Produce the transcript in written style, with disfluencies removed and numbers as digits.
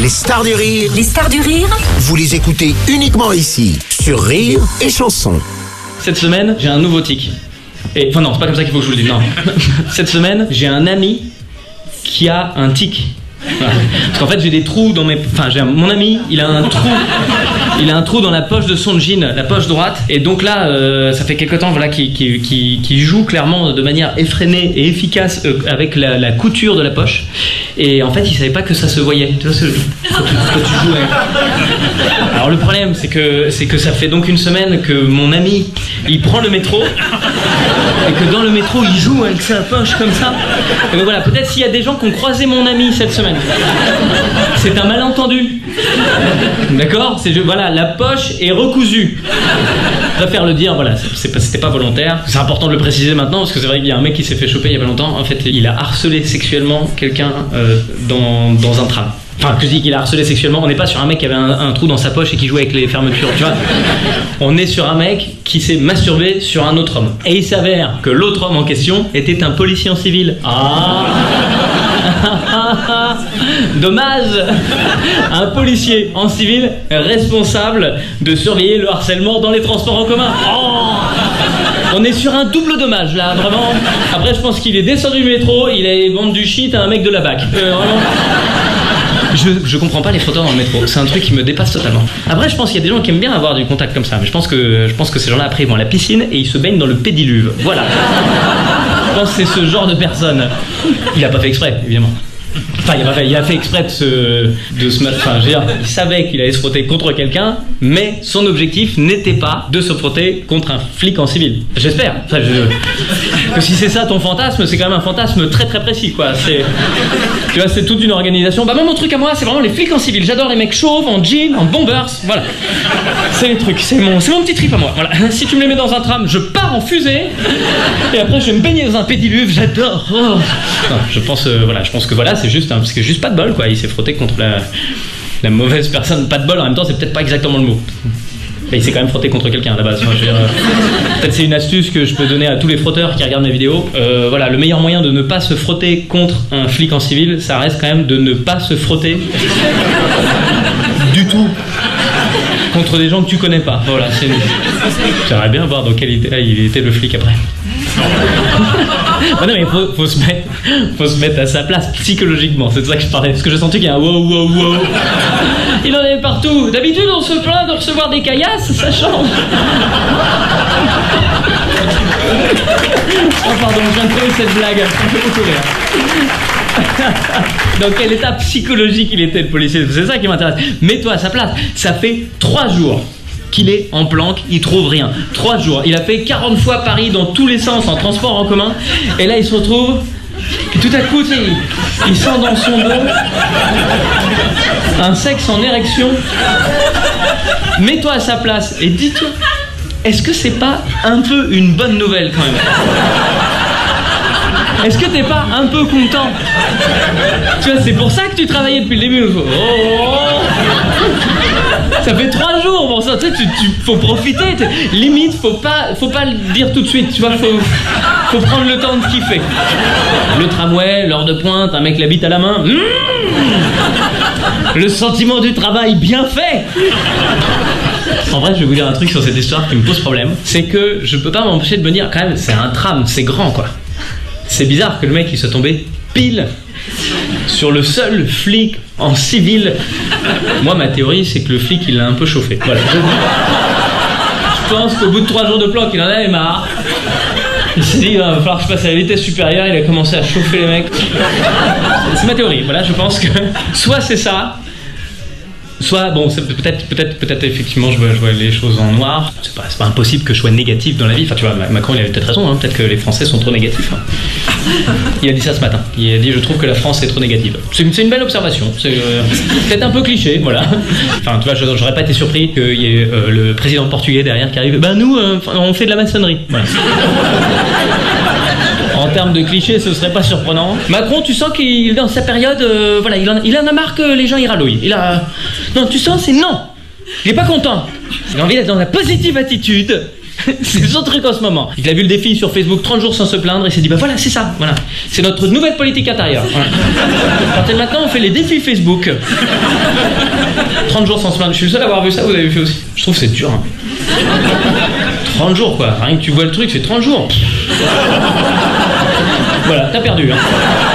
Les stars du rire. Les stars du rire. Vous les écoutez uniquement ici, sur Rire et Chanson. Cette semaine, j'ai un nouveau tic. Enfin non, c'est pas comme ça qu'il faut que je vous le dise, non. Cette semaine, j'ai un ami qui a un tic. Voilà. Parce qu'en fait, j'ai des trous dans mes... Enfin, mon ami, il a un trou dans la poche de son jean, la poche droite. Et donc là, ça fait quelque temps voilà, qu'il joue clairement de manière effrénée et efficace avec la couture de la poche. Et en fait, il savait pas que ça se voyait. Tu vois, quand tu joues. Alors le problème, c'est que ça fait donc une semaine que mon ami, il prend le métro. Et que dans le métro, il joue avec sa poche comme ça. Et donc voilà, peut-être s'il y a des gens qui ont croisé mon ami cette semaine. C'est un malentendu. D'accord ? Voilà, la poche est recousue. Je préfère le dire, voilà, c'était pas volontaire. C'est important de le préciser maintenant, parce que c'est vrai qu'il y a un mec qui s'est fait choper il y a pas longtemps. En fait, il a harcelé sexuellement quelqu'un dans un tram. Enfin, que je dis qu'il a harcelé sexuellement, on n'est pas sur un mec qui avait un trou dans sa poche et qui jouait avec les fermetures, tu vois. On est sur un mec qui s'est masturbé sur un autre homme. Et il s'avère que l'autre homme en question était un policier en civil. Ah. Dommage. Un policier en civil responsable de surveiller le harcèlement dans les transports en commun. Oh. On est sur un double dommage là, vraiment. Après, je pense qu'il est descendu du métro, il a vendu du shit à un mec de la BAC. Vraiment. Je comprends pas les fauteurs dans le métro, c'est un truc qui me dépasse totalement. Après, je pense qu'il y a des gens qui aiment bien avoir du contact comme ça, mais je pense que ces gens-là, après, ils vont à la piscine et ils se baignent dans le pédiluve. Voilà. Je pense que c'est ce genre de personne. Il a pas fait exprès, évidemment. Enfin, il a fait exprès de se mettre. Enfin, je veux dire, il savait qu'il allait se frotter contre quelqu'un, mais son objectif n'était pas de se frotter contre un flic en civil. J'espère. Enfin, que si c'est ça ton fantasme, c'est quand même un fantasme très très précis, quoi. Tu vois, c'est toute une organisation. Bah, moi, mon truc à moi, c'est vraiment les flics en civil. J'adore les mecs chauves, en jean, en bombers. Voilà. C'est les trucs. C'est mon petit trip à moi. Voilà. Si tu me les mets dans un tram, je pars en fusée. Et après, je vais me baigner dans un pédiluve. J'adore. Oh. Non, je pense que voilà. C'est juste, parce que juste pas de bol, quoi. Il s'est frotté contre la mauvaise personne. Pas de bol, en même temps, c'est peut-être pas exactement le mot. Mais il s'est quand même frotté contre quelqu'un à la base. Enfin, peut-être c'est une astuce que je peux donner à tous les frotteurs qui regardent mes vidéos. Voilà, le meilleur moyen de ne pas se frotter contre un flic en civil, ça reste quand même de ne pas se frotter du tout contre des gens que tu connais pas. Voilà, j'aimerais bien voir dans quel état il était le flic après. Ah non, mais faut se mettre à sa place psychologiquement, c'est de ça que je parlais, parce que j'ai senti qu'il y a un wow. Il en avait partout. D'habitude on se plaint de recevoir des caillasses, ça change. Oh pardon, je viens de trouver cette blague, ça me fait beaucoup rire. Dans quel état psychologique il était, le policier, c'est ça qui m'intéresse. Mets-toi à sa place. Ça fait 3 jours qu'il est en planque, il trouve rien. 3 jours. Il a fait 40 fois Paris dans tous les sens en transport en commun. Et là, il se retrouve. Et tout à coup, il sent dans son dos un sexe en érection. Mets-toi à sa place et dis-toi, est-ce que c'est pas un peu une bonne nouvelle quand même ? Est-ce que t'es pas un peu content ? Tu vois, c'est pour ça que tu travaillais depuis le début. Ça fait 3 jours, bon ça, tu sais, faut profiter. Limite, faut pas le dire tout de suite, tu vois, faut prendre le temps de kiffer. Le tramway, l'heure de pointe, un mec la bite à la main. Le sentiment du travail bien fait. En vrai, je vais vous dire un truc sur cette histoire qui me pose problème. C'est que je peux pas m'empêcher de me dire, quand même, c'est un tram, c'est grand, quoi. C'est bizarre que le mec il soit tombé pile sur le seul flic en civil. Moi, ma théorie, c'est que le flic il l'a un peu chauffé. Voilà. Je pense qu'au bout de 3 jours de planque, il en avait marre. Il s'est dit, il va falloir que je passe à la vitesse supérieure. Il a commencé à chauffer les mecs. C'est ma théorie. Voilà, je pense que soit c'est ça. Soit, bon, c'est peut-être effectivement, je vois les choses en noir. C'est pas impossible que je sois négatif dans la vie. Enfin, tu vois, Macron, il avait peut-être raison, hein. Peut-être que les Français sont trop négatifs. Hein. Il a dit ça ce matin. Il a dit, je trouve que la France est trop négative. C'est une belle observation. C'est peut-être un peu cliché, voilà. Enfin, tu vois, j'aurais pas été surpris qu'il y ait le président portugais derrière qui arrive. Ben nous, on fait de la maçonnerie. Voilà. En termes de clichés, ce serait pas surprenant. Macron, tu sens qu'il, dans sa période, voilà, il en a marre que les gens y râlouillent. Non, tu sens, c'est non. Il est pas content. Il a envie d'être dans la positive attitude. C'est son truc en ce moment. Il a vu le défi sur Facebook 30 jours sans se plaindre et s'est dit bah voilà, c'est ça, voilà. C'est notre nouvelle politique intérieure. Voilà. À partir de maintenant, on fait les défis Facebook. 30 jours sans se plaindre. Je suis le seul à avoir vu ça, vous avez fait aussi. Je trouve que c'est dur. Hein. 30 jours quoi, rien que tu vois le truc, c'est 30 jours. Voilà, t'as perdu. Hein.